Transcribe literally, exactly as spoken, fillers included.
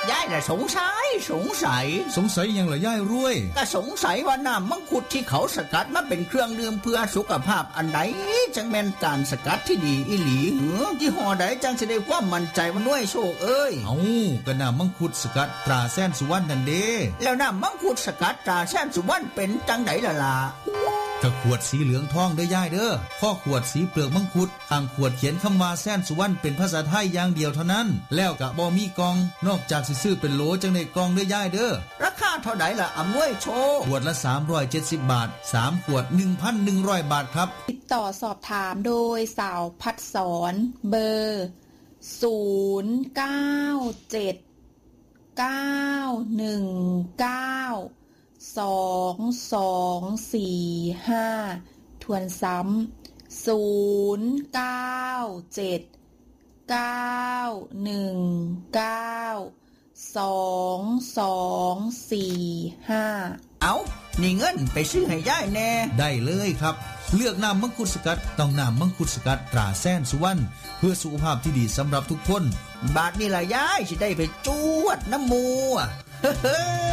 ยายน่ะสงสัยสงสัยสงสัยยังเหรอย่ายรวยก็สงสัยว่าน้ำมังคุดที่เขาสกัดมาเป็นเครื่องดื่มเพื่อสุขภาพอันใดจังแม่นการสกัดที่ดีอีหลีหือที่ห่อใดจังสิได้ความมั่นใจว่าด้วยโชคเอ้ยเอ้าก็น้ำมังคุดสกัดตราแสนสุวรรณนั่นเด้แล้วน้ำมังคุดสกัดตราแสนสุวรรณเป็นจังไดล่ะล่ะก็ขวดสีเหลืองทองเด้อย่ายเด้อข้อขวดสีเปลือกมังคุดข้างขวดเขียนคำว่าแสนสุวรรณเป็นภาษาไทยอย่างเดียวเท่านั้นแล้วก็บ่มีกล่องนอกจากสิซื้อเป็นโหลจังได้กล่องเด้อย่ายเด้อราคาเท่าใดล่ะอำนวยโชคขวดละสามร้อยเจ็ดสิบบาทสามขวด หนึ่งพันหนึ่งร้อย บาทครับติดต่อสอบถามโดยสาวพัดสอนเบอร์ศูนย์ เก้า เจ็ด เก้า หนึ่ง เก้า สอง สอง สี่ ห้าทวนซ้ำศูนย์ เก้า เจ็ด เก้า หนึ่ง เก้า สอง สอง สี่ ห้าเอานี่เงินไปซื้อให้ยายแน่ได้เลยครับเลือกน้ำมังคุดสกัดต้องน้ำมังคุดสกัดตราแสนสุวรรณเพื่อสุขภาพที่ดีสำหรับทุกคนบาดนี้ล่ะยายสิได้ไปจวดน้ำมู